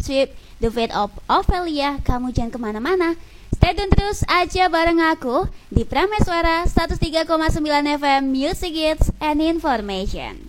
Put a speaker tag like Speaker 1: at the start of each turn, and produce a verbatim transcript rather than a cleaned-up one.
Speaker 1: Swift, The Fate of Ophelia. Kamu jangan kemana-mana, stay tune terus aja bareng aku di Prameswara seratus tiga koma sembilan F M Music Hits and Information.